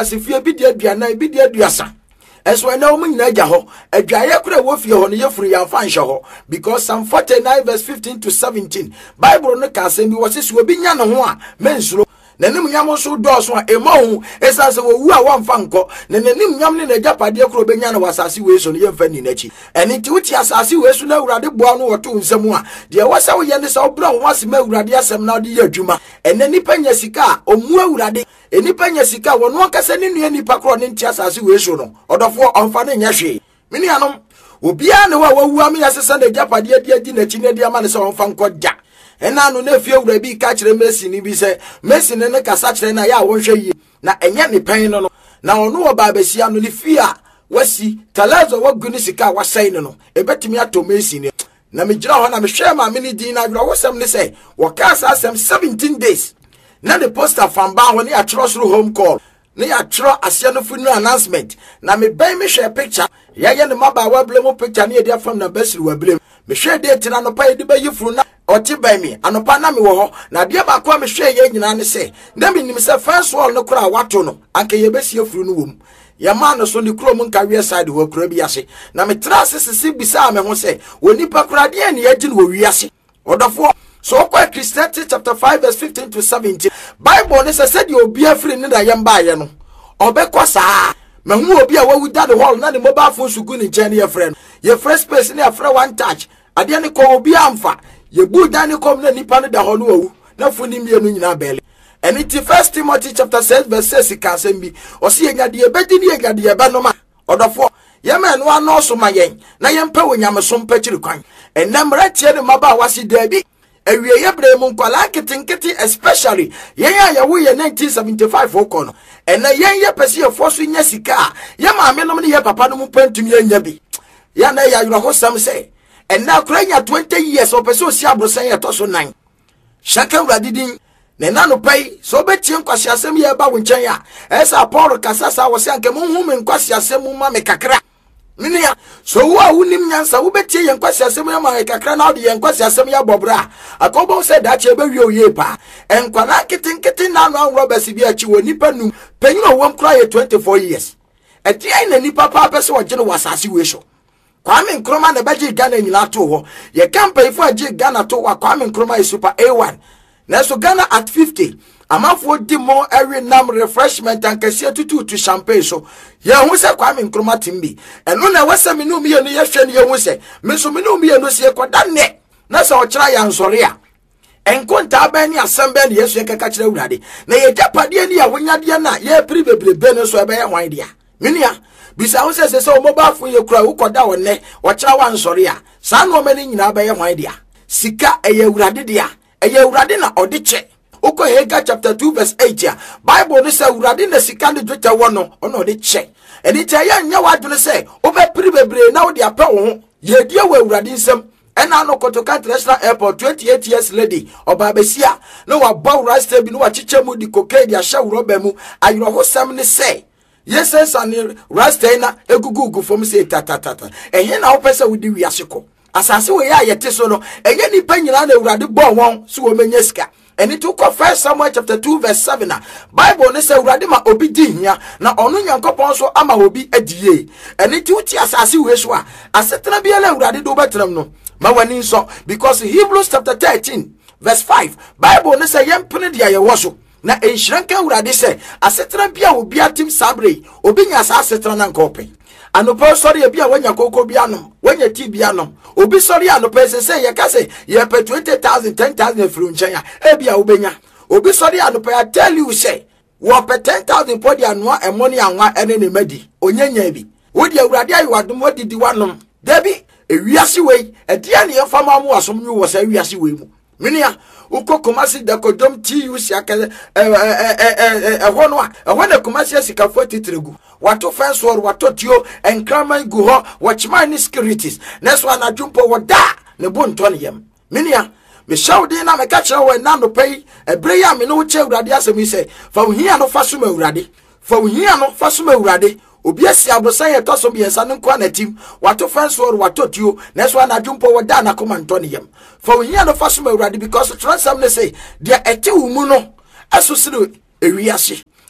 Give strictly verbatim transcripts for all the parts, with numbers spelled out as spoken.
asifie bi de aduana bi de aduasa eso na omu nyina agya ho adwaye kura wo fie ho ne yefuru yamfa nhye ho because Psalm forty-nine verse fifteen to seventeen Bible no ka asem bi wo se obi nya ne ho a mensuro nanim nyam so dɔɔso a ema hu esa se wo wu a wamfa nko na nanim nyam ne najapade kuro benya na wasase we so ne yemfa ni nachi eni ti wuti asase we so na awurade boa no woto nsam a de wasa wo ye ne sa obra ho asem awurade asem na de adwuma ene nipa nya sika omu awurade enipa nya sika wono akasa ne nua nipa kro ne nti asase we so no odofo omfa ne nya hwe mini anom obia ne wa wawu am yasesa najapade adi adi nachi ne de ama ne sa omfa nko ja ena no na fie wura bi ka kire Messi ni bi se Messi ne ne kasa kire na ya wonhwe yi na enya ne pan no no na ono wo ba besia no ni fie a wasi talazo wagu ni sika wasai ne no ebetimi ato Messi ne na me gira ho na me hwe ma me ni din na wura wosam ne se wo ka sa asem seventeen days na the poster fan ba ho ne ya trosro home call ne ya tro asia no funeral announcement na me ban me hwe picture ya ye ne maba wa blem picture ne dia fam na basiri wa blem me hwe date na no pa ye de ba yifuru na oti by me anopa na me wo ho na de ba kwa me hwe ye nyina ne se na me nim se first wall no kura wato no anka ye besi afuru no wom ya ma no so ni kuro mun ka wi side wo kura bi ase na me tra sisi bisa me ho se woni pa kura de ne yagi no wi ase odofo so kwa Christianity chapter five verse fifteen to seventeen Bible ne se said you obi afiri ne da yem ba ye no obekọ saa me hu obi a wawu da the hall na ne mobile phone sugu ni nche ne ye friend ye first space ne afra one touch ade ne ko obi amfa ye bu dani kom na nipa ne da ho no wawu na funi mienu nyina bele eni ti First Timothy chapter six verse six ka asem bi o se yenya de ebedi ne yenya de eba no ma odofo ye me no ano so ma yen na ye mpa wonyame so mpa kiri kwan enam ratie ne maba wasi dabi awie ye bre mu nkwala kitinkiti especially yen ya ye wo ye nineteen seventy-five okono ena yen ye pese ye foso nya sika ye ma me no ne ye papa no mu pantumi anya bi ya na ya yuro ho sam se ena kuranya twenty years o pese o si abrosan ye to so nine shaka uradidin na na no pai so betie nkwasi asem ye ba wo nchen ya esa Paul kasasa wo se anke mu hu me nkwasi asem mu ma me kakra minia so wo a wunim nyansa wo betie ye nkwasi asem ye ma me kakra na de ye nkwasi asem ya bobra akobo se da che be wi oye pa enkwala kitinkiti na no anwo basi bi achi wo nipa num panyin o wom kra ye twenty-four years e dia na nipa pa pese wo gene wasase we so Kwame Nkrumah na baji Ghana nyina to ho ye campaign for aji Ghana to wa Kwame Nkrumah is super A one na so Ghana at fifty amafo di mo every nam refreshment and kese tutu to champagne so ye hu se Kwame Nkrumah timbi eno na wasa me no me no ye hwe ne ye hu se me so me no me no se koda ne na so okira ya nsore a enkonta ba ni asamba ne yesu keka kira urade na ye japade ni ya wonyade na ye pribebrebe no so ebe ye hwan dia minia bisa hu se se o mobile phone ye kura wo koda wo ne okira wa nsore a sa no mani nyina ba ye hwan dia sika eye urade dia eye urade na odiche Oko Haggai chapter two verse eight ya Bible ne say urade na sika ne dweta wo no ono odiche eni che ya nya wa dwene say obe pribebre na wo dia pa wo ho ye die wo urade nsem ena no Kotoka International Airport twenty-eight years lady oba besia no wa baw rasta bi no wa chiche mu di koke dia sha roba mu ayro ho sam ne say yes san rasta na egugugu fom say tatatata ehye na wo pese wo di wiase ko asase we ya yete so no ehye ni panyina na urade bo won so wo menya sika eni to ko First Samuel chapter two verse seven na Bible ne say urade ma obi di hia na onu Nyankopon so ama obi adie eni ti uti asase we so a asetena bia la urade do betram no ma wani so because Hebrews chapter thirteen verse five Bible ne say yempene dia ye wo so na enhranka urade say asetena bia obi atim sabre obi nya asetena na nkope anopo sori bia wanya koko bia no wanya ti bia no obi sori anopo se say ye ka say ye pe twenty thousand ten thousand fru nchen ya e bia obenya obi sori anopo I tell you say wo pe ten thousand podi anoa e money anwa ene ne madi onyanya bi wo dia urade ayi wadom wadidi wanom dabi ewiase wei e dia ne yefama mu asom nyu wo sa ewiase wei mu minia uko Kumasi da kodom ti usi akale eh eh eh eh hono a hono Kumasi asika forty tregu wato fence war wato tio enkraman gu ho watchman ni securities next one adwumpo woda ne bonto ne yam minia me shawde na me ka kire wo na no pay ebre ya me no che urade asemi se fa ohia no fa so ma urade fa ohia no fa so ma urade obi asi abosan ye toso bi ensa nko anatim wato fence war wato tio next one adwumpo woda na komanto ne yam fa ohia no fa so ma urade because transam ne say dia ete wo mu no aso sire ewiase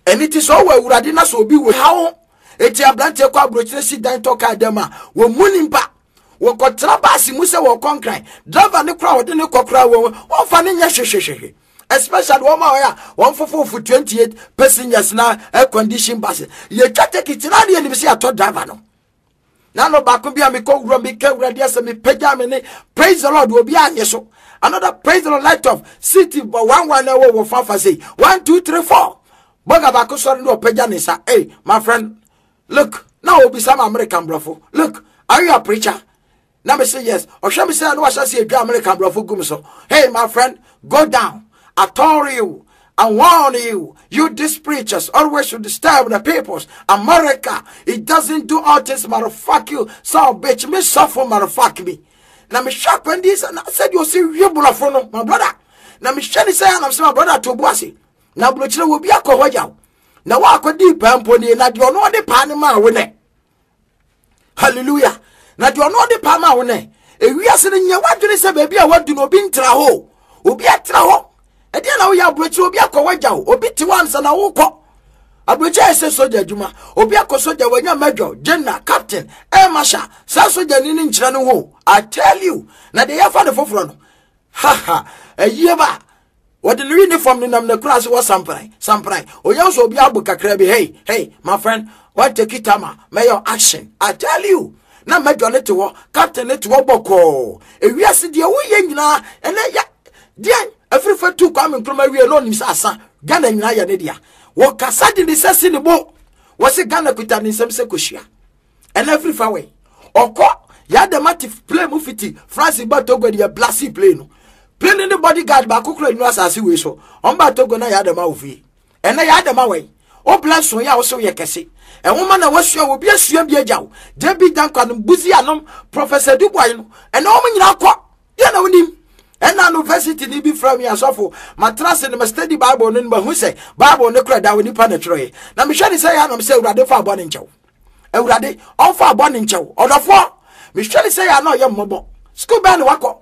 and it is always Uradina so be we how eti ablante kwa brochire si dan toka dema wo munimpa wo kotrabasi muse wo konkran driver ne kra wo de ne kokra wo wo fa ne nya hwehwehwe especially wo ma ya one fofo for twenty-eight passengers na air condition bus ye twate kitina ne ni se ato driver no na no ba ko bia me ko wura me ka wura dia se me pagya me ne praise the Lord obi anye so another praise the Lord light of city but one one na wo fa fa say one two three four boga ba ko so no pagya ne sa hey my friend. Look, now will be some American brofo. Look, are you a preacher? Now me say yes. Or shall me say no? I shall see a American brofo gumso. Hey, my friend, go down. I told you, I warn you. You these preachers always should disturb the peoples. America, it doesn't do all this. Motherfuck you, so bitch. Me suffer, motherfuck me. Now me shock when this and I said you see you brofo, my brother. Now me shall say I'm saying my brother to bossy. Now brother will be a cohoja. Na wa akodi pampo ni na de ono de pa ne ma wo ne hallelujah na de ono de pa ma wo ne ewiase ne nya wadwene se ba bia wadu no obi ntra ho obi atra ho e de na wo ya abrochi obi akọwaja ho obi ti wansa na wo kọ abrochi ese soja djuma obi akosoja wanya major general captain e masha sa soja ni ni nkyira no ho I tell you na de ya fa de foforo no ha ha eyeba what the uniform ni nam na class was samprai samprai oya so obi abu kakra bi hey hey my friend what take it ama may your action I tell you na major let wo captain let wo boko e wiase de wo ye nyina ene ya dia afrifa tu kwa me nkroma wie no nim sasa Ghana nyina ya ne dia wo kasa de sese ne bo wo se Ghana kuta ni nsem se kohia ene afrifa we okọ ya de matif play mu fiti France ba Togo de blasi play no plane the bodyguard ba kokro nu asase we so on ba Togo na ya dama ofi ene ya dama we o plan so ya wo so ye kese e homa na wasua obi asua bi agyaw de bi dan kwa no buzi anom Professor Dubois no ene o nyina kwa ye na wonim ena university ni bi from ya sofo matrase ne study Bible no ba hu se Bible ne kra da woni pa na troye na me hwani se ya no se urade fa abo ne nchew urade on fa abo ne nchew odofo me hwani se ya no ye mmobo school ban wako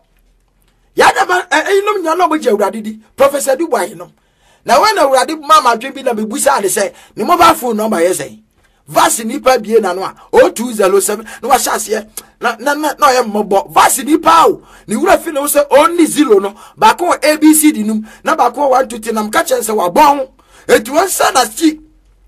Yadama eh no nya no boje urade di Professor Dubois no na when urade mama dwen bi na be busa ade say ni mobile phone number yes say vasi nipa bie na no a zero two zero seven no wa hyase na na na ye mobo vasi nipa o ni wura fi no say only zero no ba ko A B C D num na ba ko one two three nam ka chen say wa bon etu won sa na chi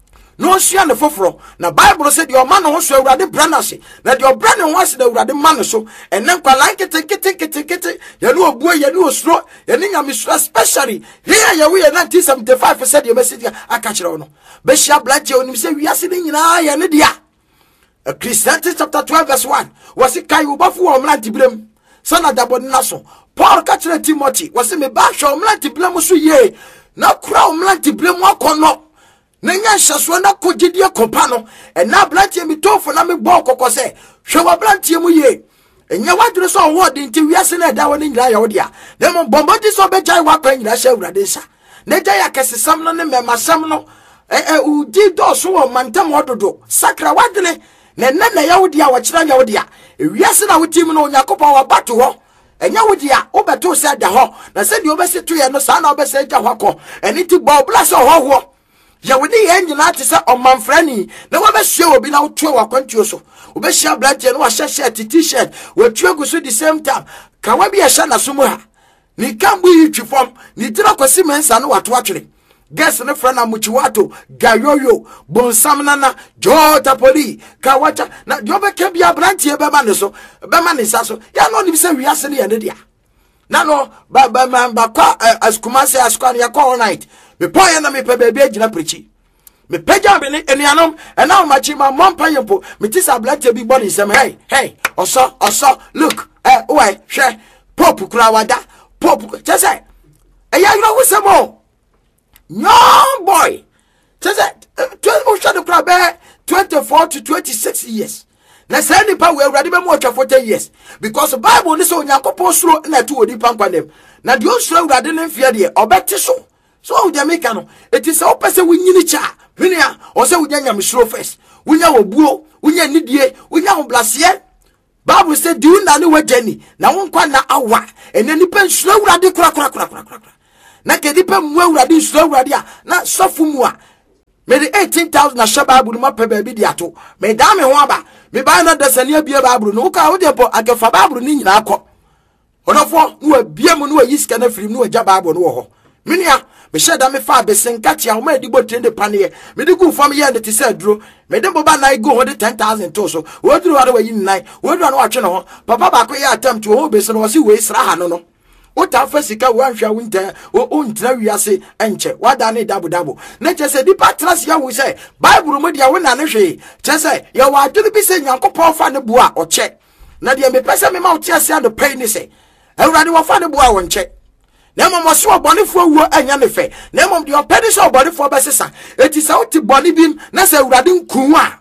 no sua ne foforo na Bible said your man ho so urade branase na de obrane ho ase na urade man so enen kwa like kete kete kete kete ye no obuo ye no osro ye ni nyame so especially here ye we nineteen seventy-five percent ye message aka kire no be hia blache onim se wiase ni nyina ye ne dia Ecclesiastes chapter twelve verse one was kai ubafo o mlanti blem sana dabo na so Paul ka kire Timothy was me ba hwa o mlanti blem so ye na kura o mlanti blem akono Nenya shaso na kogidie kompa no ena blantie mi tofo na me bo kokose hwe wa blantie mu ye enya wadure so wo de nti wiase na da woni nyira ya wo dia na mo bombodi so be jai wa kwa nyira sha urade nsa na ja ya kesesam no ne memasam no eh eh udi do so wo mantem ododo sakra wadene na na na ya wo dia wa kira ya wo dia wiase na wotim no yakopon wa bato ho enya wo dia wo beto se da ho na se di obese to ye no sa na obese ja ho akọ eni ti bo blase ho ho ya woni ye nyina te se omanfrani na wa be hye obi na wotwe wa kwantuo so wo be hye blaje no wa hye hye t-shirt wo twe gu so the same time ka wa bi ya hye na so mu ha ni kambu yi twifom ni tira kwasi mensa no wato atwere gas ne frana muchiwato gayoyo bonsam nana jota poli ka wacha na jobe ke bia brantie be ma ne so be ma ne sa so ya no ni bi se wiase ne ya ne dia na no ba ba ba kwa askumase askwan ya kwa all night me poye na me pe bebe agina prechi me peja be ne enianom ena o machi ma mompa yempo me tisa blate bi boni sem hey hey oso oso look eh why hwe pop kura wada pop chese eya yiro wusemo no boy chese o shado kura be twenty-four to twenty-six years na say ni pa we urade be mo twa forty years because Bible ni so Onyankopon suro na tu odi pankwanem na de o suro urade ne mfie de obeti so so o Jamaica no it is o pese wunyini cha hwenia o se wunya nyam suro first wunya obuo wunya nidie wunya oblase Bible say do na ne wajani na wonkwa na awa ene nipa suro urade kura kura kura kura kura na ke nipa mu urade suro urade a na sofu mu a me the eighteen thousand na hye Bible ma pe ba bi di ato me da me ho aba me ba na dasani abie Bible no ka wo de po akefa Bible ni nyina akọ onofo no abie mu no ayi sika na firi no agya Bible no wo ho menia me sheda me fa besenka tia ho ma digbo trende panie me digu fam ye ndete se duro me de boba na go ho de ten thousand to so wo duru wa de wa yi nine wo duru na wa twe no ho papa ba ko ye attempt wo be so no si we sra ha no no o ta fa sika wo anhwa winter o o ntra wiase enche wada ne dabu dabu na che se di patras ya wo se Bible mo dia wo na ne hwe che se ye wa aduru bi se Nyankopon fa ne bua o che na de me pese me ma o ti ase ado pay ni se Ewurade wo fa ne bua wo nche na mama so obonefo wuo anya ne fe na mama de opedi so obonefo besesa eti sa oti boni bim na se Ewurade nkun a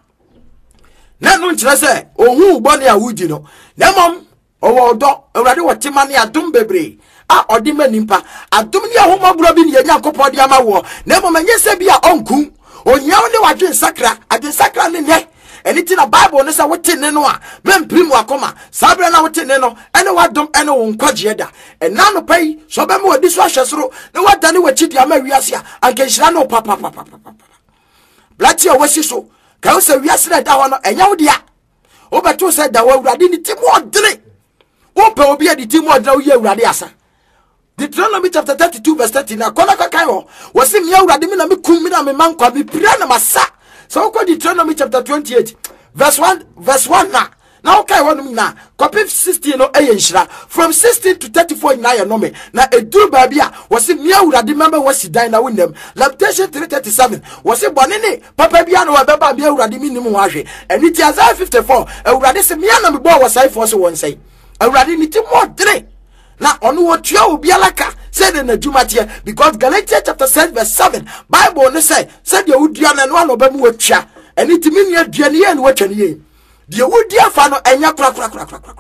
na no nkyere se ohun boni a wudi no na mama owo odo Ewurade wo timane adom bebre a odi manimpa adom ni ahoma bro bi ne Nyankopon de ama wo na mama nyese bi a onkun onyaw ne wadwen sakra adwen sakra ne ne anything na Bible no say wote ne no a memprim wakoma sabre na wote ne no ene wadom ene wo nkwaje da ena no pai so be me wadi so ahwesoro ne wadane wachidi ama wiase a anke hira no papa papa papa blati o wasi so ka wo say wiase na da ho no enya wo dia wo beto say da wo Awurade ni timo odre wo pe obi adi timo odre wo ye Awurade asa Deuteronomy chapter thirty-two verse thirty na kona ka kai ho wo se me Awurade me na me kum me na me mankwa me pira na masa. So we Deuteronomy chapter twenty-eight verse one verse one na now okay one na copy sixteen no ayenshira from sixteen to thirty-four na ya no me na eduru ba bia was me Awurade member was dan na wonam Lamentation three thirty-seven was bone ne papa bia na wabeba bia Awurade mi nim ho ahwe eni ti Isaiah fifty-four Awurade se me na me bo wasai for so won say Awurade ni ti mo dre na onu wo tua obi alaka said in the Jumatia because Galatians chapter six verse seven Bible no say said the udua na no ba mu watua eni ti me nua dua ne and watwa ne ye de udua fa no enya kra kra kra kra kra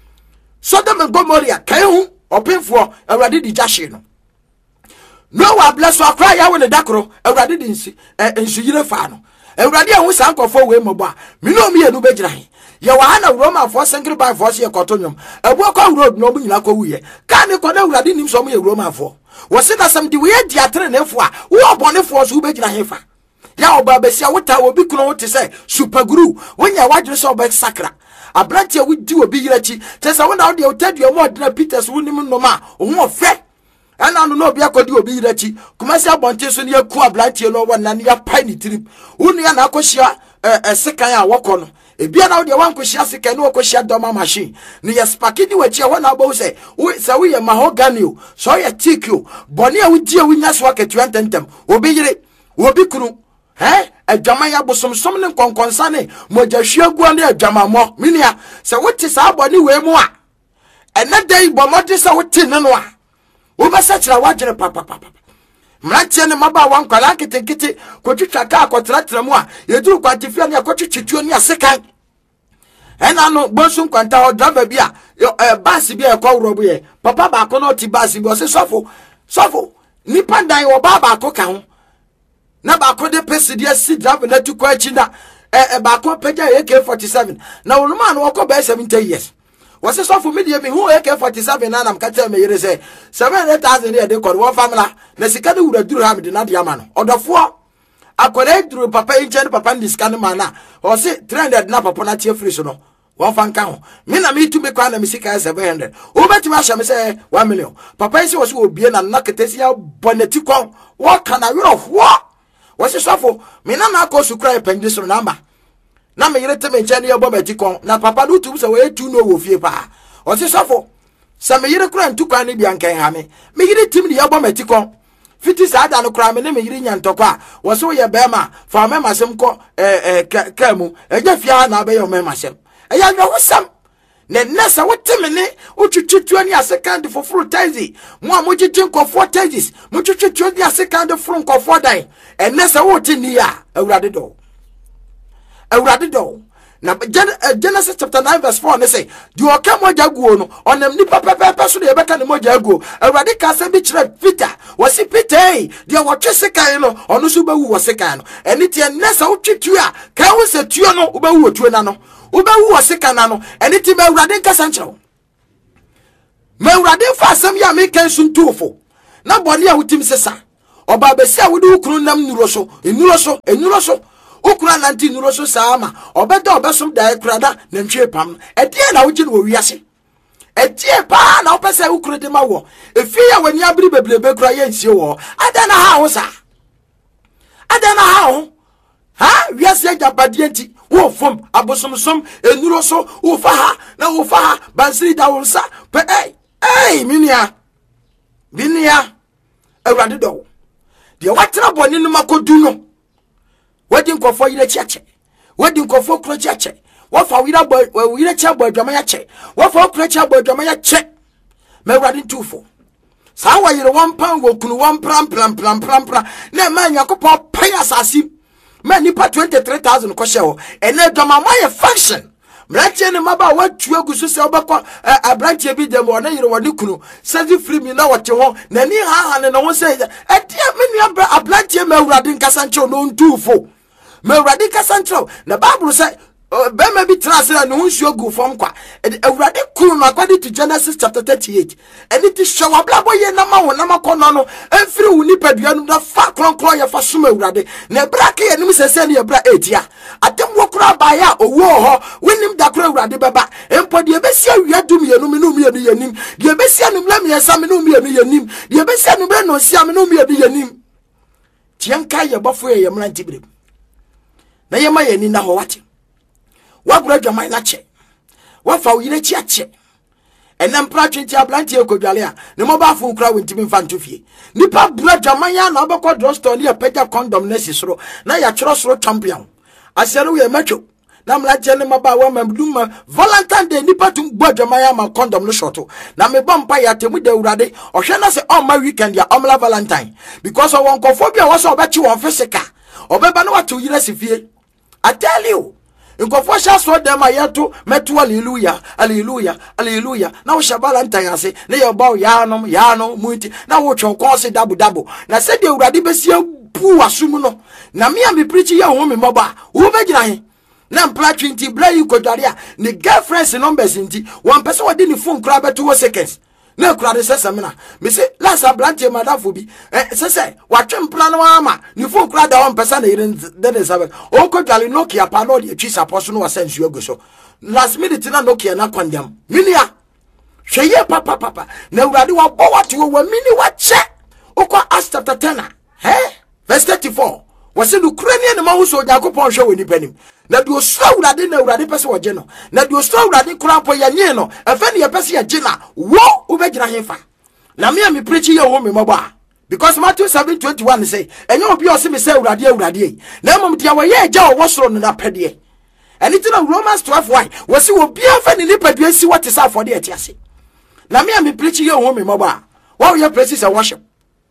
Sodom and Gomorrah kai hu opemfo Awurade di jahye no no wa bless wa kra ya we ne dakoro Awurade di nsi ensu yire fa no Awurade ahu sankofo we mobo a me no me enu begira he ye wa na Roma for singri by force ye kotonyom ebu ko road no bu nyina ko wuye ka ne ko na Awurade nim so mo ye Roma for wo se na sam di we di atre ne fo a wo obone fo so begira he fa ya oba besia wota obi kuno wote say super guru wonya wadwere so oba sakra abrantia wudi obi yirachi te say wona wo de otadua mo odina Peters wonim no ma wo fe ana no no bia kodi obi yirachi kumasi abonte so ne yaku abrantia no wona ne ya pai ni trip wonu ya na akohia eh sekan a wokọ no ebia na wo de wankohia sekan no wakohia doma machine ne ya spakidi wachi wona abo say we say we mahogany o so ya tikio boni a wudi a winya so aketu antentem obi yire obi kunu eh adwama ya bosomsom ne konkonsa ne mojahwiagu ne adwamamo minia se wote sa abone we mu a ena dai bomode se wote ne no a wo besa kira wagere papa papa mrantie ne maba wankwala ketekete kotwitwa ka akotratra mu a yeduru kwantifia ne akotwitwituo ne asekan ena no bonsu kwanta o driver bia eh bus bia ekowro bo ye papa ba ko no ti bus bi o se sofo sofo ni pandan wo baba ko ka ho na ba ko de presidia si driver na tu kwa chi na eh ba ko peja A K forty-seven na wonuma na wo ko ba seventy years wo se sofo me de me hu A K forty-seven na nam ka tell me yere say seven hundred thousand de de ko wo famila na sika de wura duru ha me de na de ama no odofo akore duru papa inche papa ndi sika no ma na o se three hundred na papa na tie free so no one fan kan me na me tu me kwa na me sika seven hundred o beti ma sha me say one million papa isi wo se obie na na ketesi ya boneti kon wo kana we of what wasi sofo me na na ko sukra e pengde so namba na me yire teme nche ne yobo beti kon na papa do tu so we tu no wo fie pa wasi sofo sa me yire kura ntu kwa ne bia nkan ha me me yire tim ne yobo beti kon fiti sa ada no kura me ne me yire nya ntokwa wasi wo ye bema fa me masem ko eh eh kamu eja fia na be yo me masem eya no wosam ne nessa wote me ne otwitwitu ani asekand for fruit taxi mo amogigin ko for taxis mo twitwitu ani asekand for ko for dan en nessa wote ni ya Awurade do Awurade do na Genesis chapter nine verse four ne say di oka moja guo no onam ni papa papa so de beka ne moja guo Awurade ka se bi kire Peter wasi Peter di o twese sekan no ono so bawu wo sekan no eni tie nessa wotwitu a ka wo se tuo no wo bawu otuo na no ubewu wasika na no eni ti me Awurade nkasa nkyerɛw me Awurade fa asɛm ya me kan suntufo na bɔne a wotim sesa oba besia wode ukunu nam nuro so enuro so enuro so ukura nanti nuro so sama obeda obesom da ekrada na ntwe pam edie na wogi no wiase edie pa na opese ukuru de ma wo efi ya wani abiri beblebe kura ye nsie wo ada na ha ho sa ada na ha ho ha wiase jabade enti wo fom abosomsom enuro so wo fa ha na wo fa ha bansiri da wo sa pe eh eh minia binia awrade do de watena boni no makodu no wadi nkofo yire chiache wadi nkofo kro chiache wafa wira bo wira chia bo adwama ya che wafa kro chia bo adwama ya che me awrade tufo sa wa yire one pound wo kunu one pram pram pram pram pram na ma nyakopo pay asasi ma nipa twenty-three thousand ko hye ho ene adwama ma ye function Mranche ne maba watu agusu se obekọ abranche bi dem wona yire woni kunu sezi free mi na wote ho na ni ha ha ne no se e dia me nua abranche ma awrade nkasa nche no ntufo ma awrade nkasa nche na bible say be ma bi transfer no nsu agu fom kwa awrade kunu no according to Genesis chapter thirty-eight eni ti showa blabo ye na ma wo na makono no emfiri wo ni padua no da fa kronkron ye fa soma awrade na brake ye nim sese ne bra etia atem wo kura ba ya owo ho winim da kura awrade beba empo de besia wia dum ye no me no me ye nim de besia no mla me yesa me no me ye nim de besia no bre no sia me no me ye nim tienka ye bofo ye mla ntibire na ye ma ye ni na ho wate wabura dwama na che wafa uyire chi ache enam pratwe ti ablanti ekodwale a ne mo ba fo kra wentimi mfa ntofie nipa bura dwama ya na obekọ drugstore ne pega condom na sisoro na ya choro soro champion asere we macho na mlaje ne maba wa mamduma Valentine Day nipa tum bua dwama ya ma condom no shoto na me bompa ya temu de urade ohwe na se on my weekend ya omla Valentine because of one kofobia was obechi won physical obeba na watu yire sifie. I tell you nkofo sha so dem ayeto metu hallelujah hallelujah hallelujah na wo shabala ntanyase na ye ba ya no ya no muti na wo twon konse dabu dabu na se de urade besia pu asum no na me am preach ye ho me moba wo begina he na mpla twenty bla yi kodware ni girlfriends numbers nti one person wo de ni phone kra beto wo seconds na kra de sesemina me say last ablantie madafo bi eh sese watwe mpla no ama ni phone kra da one person na ire de seven o kodwale Nokia pa no de twi support no wasen su ago so last minute na Nokia na condemn minia hweye papa papa na urade wa bo wate wo mini wa che okwa Acts chapter ten eh verse thirty-four wase du Ukrainian ne ma wo so Yakobon hwe woni panim na du osura urade na urade pese wo je no na du osura urade kura po ya nye no efe ne pese ya je na wo ubegina hefa na me am preach ye wo me moba because Matthew seven twenty-one say enyo obi o se me say urade urade na mom dia wo ye agya wo soro no na pede eni na Romans twelve why wase wo bia fa ne nipadua si what is for the etiase na me am preach ye wo me moba wo ye praises and worship.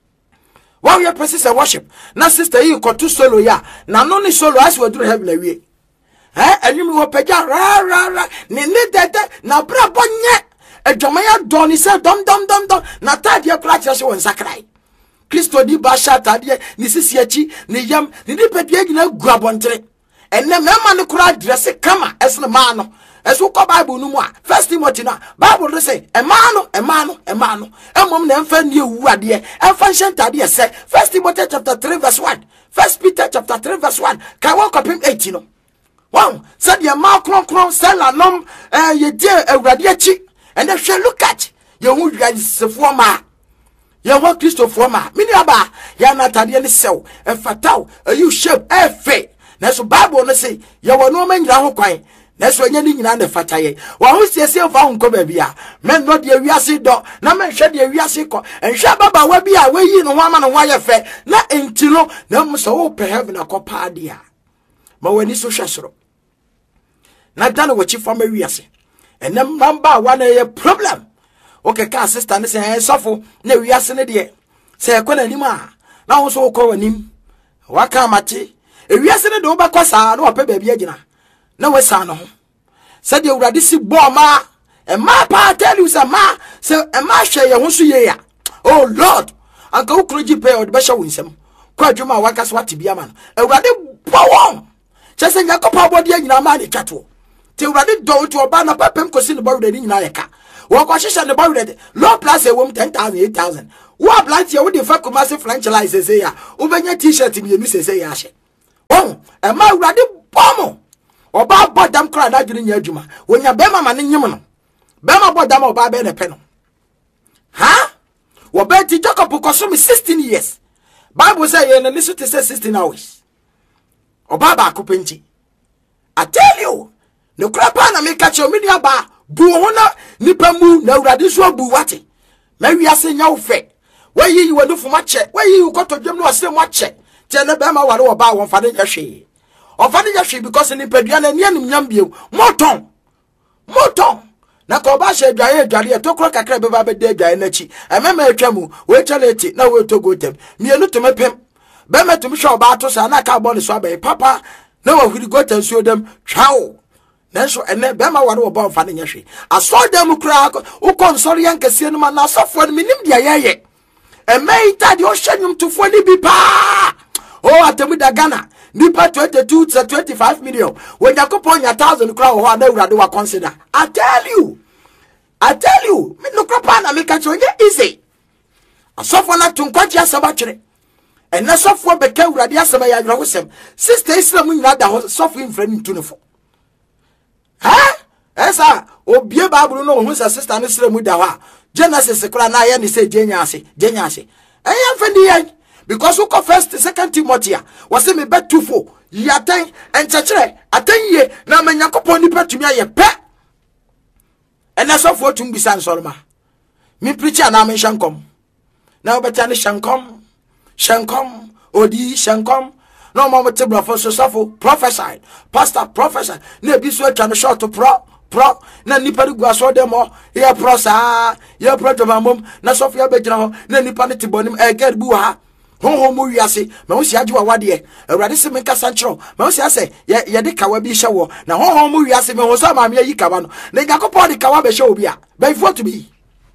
While your presence and worship, na sister you got two solo ya, na no ni solo as we do heaven away. Eh, and you will pay ra ra ra, ni ni dede, na bra bonye, a jomaya doni se dom dom dom dom, na tadia practice one sakrai. Christo di basha tadia, ni sisiachi, ni yam, ni di pedia na grabontre. And then memma no kura dress kama, as the mano. As we call Bible no more. First Timothy na Bible say a mano, a mano, a mano. A mom nem fan you wadie. And function tadia say First Timothy chapter three verse one. First Peter chapter three verse one. Can walk up him eighteen. Wow, said your mouth cron cron sell a nom eh ye dear a radiachi. And if you look at your wood guys former. Your work Christo former. Miniaba, yana tadian cell, and fatal, a you shape a fe. Now so Bible no say you were no man yaho kwai. That's when you need to fataye. Well, who's yourself on Cobebia? Men not the Yasi dog, no man shed the Yasico, and Shababa will be away in a woman and wire fair, not until no so open heaven a copadia. But when it's so shasro. Not done what you from a Yasi. And then number one a problem. Okay, can sister and say, suffer, no Yasin dear. Say a quella anima. Now so call him. Wakamati. If Yasin do back was I know a baby agina. No we sa no said the urade si bo ma e ma pa tell you say ma say e ma hwe ye ho so ye ya oh Lord anka ukroji pay od be hwe winsem kwa dwuma waka so ate bia ma no urade bo won che se Yakobon body anyina ma ne twato te urade do to oba na papem kosi ne bawde ni nyina ye ka wo kwa hwehwe ne bawde low plus e wom ten thousand eight thousand Wa blind ya wo de fa Kumasi franchise say ya. Ubenya t-shirt mi enu say ya hye. Oh, e ma urade bomo. Oba bodam kra da dwene nya adwuma. Wonya bema ma ne nyem no. Bema bodam oba be ne pe no. Ha? Wo be ti Jacob koso me sixteen years. Bible say ye na nisu te say sixteen hours. Oba ba akopenti. I tell you, no krapa na me catch your media ba bu ho na nipa mu na urade so bu wate. Me wi ase nya wo fe. Why you were no for much? Why you got to no say much? Tell the Bama what about one father yashi. Or father yashi because in Pedian and Yan Yambio, Moton, Moton. Nakobasha Jaya Jalia, Tokra Crabba de Dianachi, and Mamma Chamu, wait a lady, now we'll to go them. Me a little me pim. Bema to me show battles and I can't bonus swabby, Papa. No one will go and show them. Chow. Nanso ene bema ware wo ba mfa ne yashi. Aso dem kra wo konsori yankase no ma na sofo no minim dia yeye. E mai ta de o hyenyum tofo ni bi pa. O atemu da Ghana. Nipa twenty-two to twenty-five million. When Yakopon ya one thousand kra ho na urade wa consider. I tell you. I tell you, me no kra pa na me ka chonye easy. Asofo na tunkwachi asaba kire. E na sofo be ka urade asaba ya dwa wosem. Sister Islam nyina da ho sofo infra ni tunefo. Ha? Esa obie Bible no hu sa sister no sire mu da ho. Genesis kra na ye ni say Jenyase, Jenyase. Eya mfendi yan because who go first second Timothy was me bet two four. Yaten and chachere aten ye na Yakopon ni petumi aye pe. And that's of what to be san solma. Me preacher na me shankom. Now betani shankom, shankom, odi shankom. No mama tebra for so suffer prophesied. Pastor prophesied. Ne bi so twa no short to pro pro na nipa ru aso dem ho ye pro sa ye pro to mamom na sofia be gina ho na nipa ne tibonim e gad bu ha honhom mu wiase me ho sia agwa wade awurade se me kasa nchro me ho sia se ye ye de kawa bi hye wo na honhom mu wiase me ho so ma me yi kawa no na Yakopon de kawa be hye obi a be for to be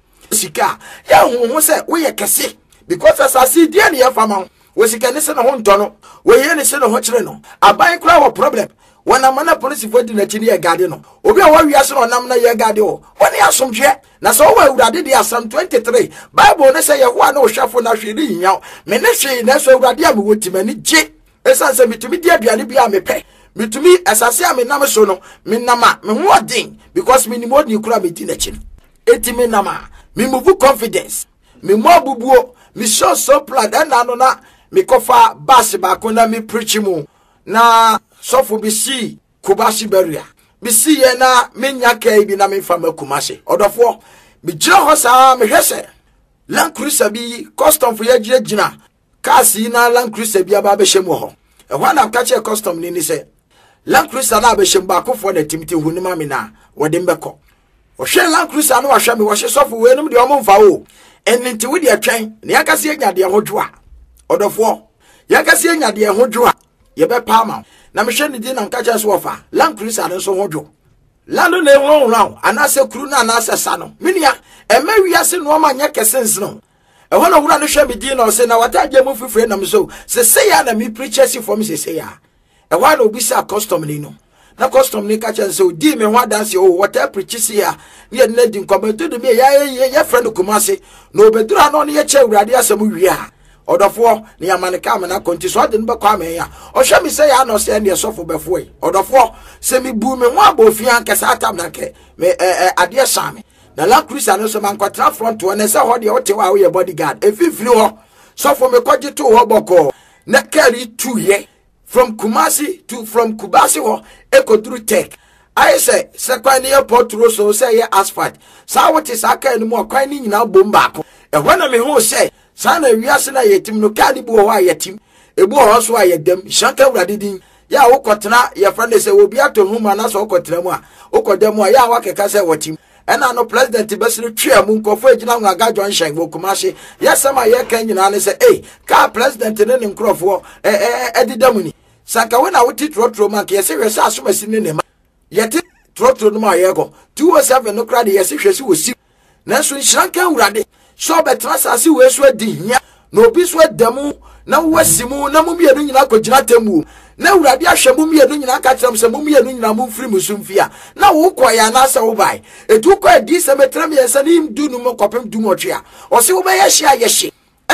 sika ye honhom se wo ye kese because as I see dia ne ye fama we sika ne se no ho nto no we ye ne se no ho kire no aban kura wo problem wana mana police for di na chini ye gade no obi a wa wiase no nam na ye gade o woni asomhwe na so wa awurade di asam twenty-three Bible ne say ye ho na ohwafo na hweri nya me ne hwe na so awurade a me wotimani je esanse mitumi di aduane bi a me pe mitumi asase a me nam so no me nama me ho odin because me ni modi kura me di na chini eti me nama me move confidence me mo bubuo me show so plan and no na me kofa bass ba ko na me preach mu na sofo bi si Kumasi beria bi si ye na menya kai bi na me fa Kumasi odofo bi jira ho sa me hwese Land Cruiser bi custom for ye jira jina kasi na Land Cruiser bi aba be hyem ho e ho na ka che custom ni ni se Land Cruiser na be hyem ba kofo na timti hu ni ma me na wode mbekọ o hwe Land Cruiser no wa hwe me wo hye sofo we num de o mfa o ennti wo de atwen ne yakase anya de ho dwo a odofo yakase anya de ho dwo a ye be pa ma na me hwe ni di na nka che so ofa Land Cruiser no so ho dwo lando na ehun ran anase kuru na anase sa no minia e ma wiase no ma nya kesens no e ho na wura no hwe me di na o se na wataje mu fifre na me so se se ya na me preachers for me se se ya e wa na obi sa custom ni no na custom ni ka che se o di me ho dance o water preachers ya ne na di nkometo de me ya ya friend Kumasi no bedura no ne ye che urade asem wi a odofo ne yamane ka me na konti so de nbe kwa me ya o hwe me se ya no se ne sofo befo e odofo se me bu me ho abofia ankesa atam na ke me ade same na Land Cruiser no so man kwatra front one ne se ho de o te wa we bodyguard efifiri ho sofo me kwaje to ho boko na carry two ye from Kumasi to from Kumasi ho ekoduru tech I say se kwa ne airport ro so say ye asphalt sa what is aka ni mo kwa ni nyina bomba ko e ho na me ho say sana wiase na yetim no ka ni bu ho ayetim ebu ho so ayedem shanka urade din ya wokotena ye friend say obi ato huma na so wokotena mu a wokodem a ya wakeka say watim ena no president besiri twia mu nkofo agina ngo aga John Shen wo Kumasi yesama ye kan nyina ne say eh ka president ne ne nkrofo eh eh edidam ni sanka we na woti trotro man ke yesi hwese asomasi ne ne ma yeti trotro no ma ye go two oh seven no kra de yesi hwese wo si na so shanka urade so betra sase we so adi hia na obi so adamu na wasimu na mu mienu nyina kogina temu na urade ahwemu mienu nyina ka tram se mu mienu nyina mu mfiri musumfia na wo koya na se wo bai etu ko adi se metra me yesa ni mdu nu mo kopem du mo twea o se wo be ye hia ye hye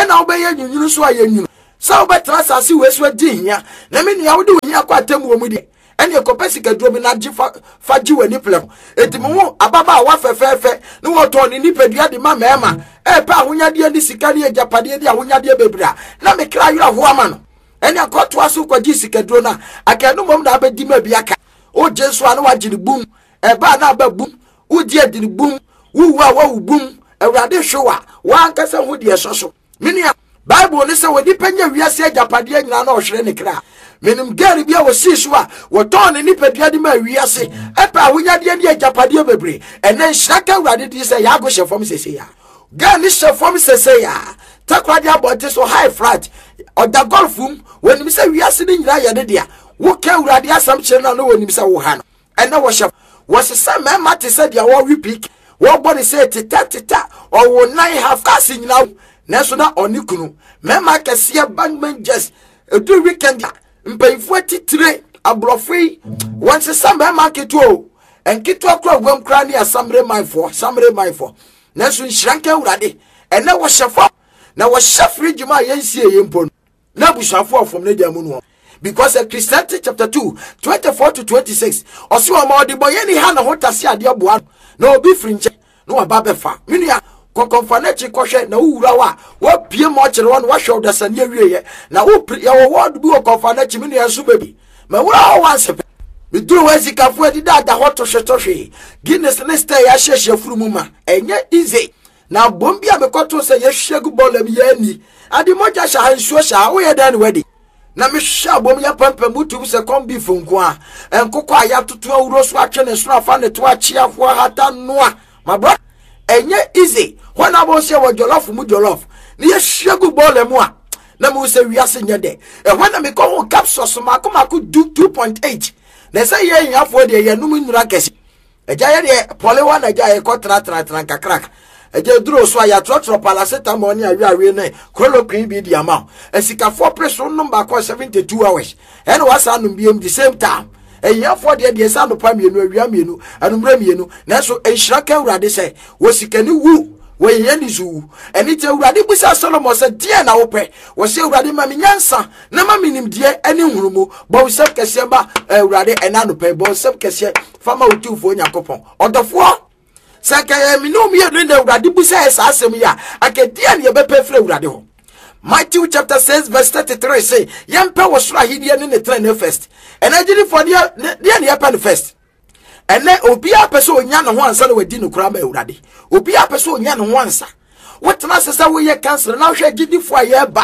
ɛna wobɛyɛ nyunyunu so ayɛ nyunu sa wobɛtena asase wei so adi hia na me nua wode ohia kɔ atam wɔ mu de ɛne ɛkɔpɛ sikaduro bi na gye fa fa gye w'ani plɛm enti mo ho ababa a wafɛfɛɛfɛ ne wɔtɔn ne nipadua de ma mɛɛma ɛpɛ ahonyadeɛ ne sika ne agyapadeɛ de ahonyadeɛ bebree a na mekra werɛ ho ama no ɛne akɔtoa so kɔgye sikaduro no a akɛno mmom na abɛdi ma bi aka wogye so a na wagye ne bum ɛba na aba bum wodi adi ne bum wuwu a wawu bum awurade hwew a wankasa ho deɛ ɛsɔ so menua Bible ne sɛ wodi panya wiase agyapadeɛ nyina na ɔhwere ne kra menim gari bia wo si so a wɔtɔn ne nipadua de ma wiase ɛpɛ ahonyadeɛ ne agyapadeɛ bebree ɛnɛ nhyira ka awurade di sɛ yɛago hyɛ fam sese ya gari hyɛ fam sese ya takrade abɔnte so high flat ɔda golfum wɔnim sɛ wiase ne nyina yɛ ne dea woka awurade asɛm kyerɛ no na wɔnim sɛ wo ha no ɛnɛ wɔhyɛ wɔsesa mɛma te sɛ deɛ wɔwe peak wɔbɔ ne sɛ teta teta ɔwo nine half cars nyina nanso na ɔne kunu mɛma kɛseɛ bangman jazz edu weekend mpanyinfoɔ titire aborɔfo wɔn sesa mɛma ketewa ɛnketewa kora wɔm kora ne asamre manfoɔ samre manfoɔ nanso nhyiranka awurade ɛnɛ wɔhyɛ fam na wɔhyɛ fridge ma yɛnsie yɛ mpo na busuafoɔ fam ne deɛ mu no because uh, Christianity chapter two twenty-four to twenty-six ɔsi wɔn ma ɔde bɔ yɛn ni ha na ho tase adeɛ boa na obi firi nkyɛn na waba bɛfa menua kɔkɔmfa na chi kɔhwɛ na wura wa wapie ma ɔkyerɛ wɔn wahwɛ ɔdasani awie na wo yɛ wɔ bi wɔ kɔmfa na chi menua nso baby ma wura wa wanse biduru wa sikafo adi da da hɔ tohwe tohwe Guinness ne stay ya hyehye furu mu ma ɛnyɛ easy na bombi a mekɔto sɛ yɛhwɛ gu bɔɔla mi yɛni ade mogya hyɛ hansuo hyɛ wo yɛ dan wedi na me hwɛ abom ya pampa mutum sɛ kɔm bi fonko a ɛnkokɔ a yɛatoto awuro so atwe ne so afa ne to akyeafoɔ hata noa my brother ɛnyɛ easy when I was here with jollof mu jollof ne yɛhwɛ gu bɔɔla mu a na me sɛ wiase nyɛ dɛ ɛhɔ na mekɔ ho capsule so mako mako do two point eight na sɛ yɛ nyafoɔ deɛ yɛnum nnura kɛse ɛgya yɛ deɛ pɔle wa na ɛgya yɛ kɔ tra tra tra nkakrak ɛgya duro so a yɛatrɔtrɔ paracetamol ne awe awe ne chloroquine bi di ama ɛsikafoɔ preso nom baakɔ seventy-two hours ɛne wasa nom biem the same time ɛyiafoɔ deɛ deɛ sa nopa mmienu awia mmienu anummerɛ mmienu nanso ɛnhyira ka awurade sɛ wɔsikani wu wɔyɛ ni zu ɛne te awurade busa Solomon sɛ deɛ na wopɛ wɔsɛ awurade ma me nyansa na ma me nimdeɛ ɛne hurumu bɔ nsɛm kɛseɛ ba awurade ɛna nopɛ bɔ nsɛm kɛseɛ fama wotiwfoɔ Nyankopɔn ɔdɔfoɔ sɛ kɛyɛ me no mmienu ne awurade busa ɛsa asɛm yi a akɛdeɛ ne yɛbɛpɛ firi awurade hɔ Matthew chapter six verse thirty-three say yɛmpɛ wɔ soro ahedeɛ ne ne trɛne first ɛna gyinifoɔ deɛ ne yɛpɛ no first ɛnɛ obi a pɛ sɛ onya ne ho ansa na wadi no kora ma awurade obi a pɛ sɛ onya ne ho ansa wotena sɛ sɛ woyɛ cancer na wohwɛ gyinifoɔ a yɛba